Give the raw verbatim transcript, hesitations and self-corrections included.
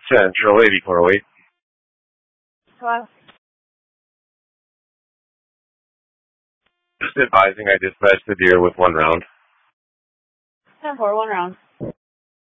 Central eighty-four oh eight. Hello? Just advising I dispatched the deer with one round. ten four, one round.